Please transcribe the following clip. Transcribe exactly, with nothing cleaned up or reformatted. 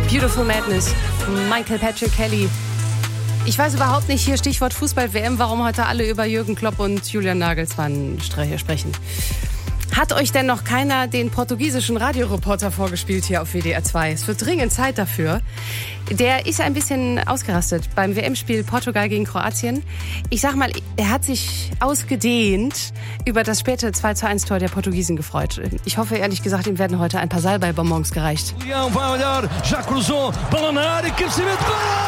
Beautiful Madness, Michael Patrick Kelly. Ich weiß überhaupt nicht, hier Stichwort Fußball-W M, warum heute alle über Jürgen Klopp und Julian Nagelsmann sprechen. Hat euch denn noch keiner den portugiesischen Radioreporter vorgespielt hier auf W D R zwei? Es wird dringend Zeit dafür. Der ist ein bisschen ausgerastet beim W M-Spiel Portugal gegen Kroatien. Ich sag mal, er hat sich ausgedehnt über das späte zwei zu eins Tor der Portugiesen gefreut. Ich hoffe ehrlich gesagt, ihm werden heute ein paar Salbei-Bonbons gereicht. Leão vai olhar, já cruzou, bola na área, cabeceamento, gol!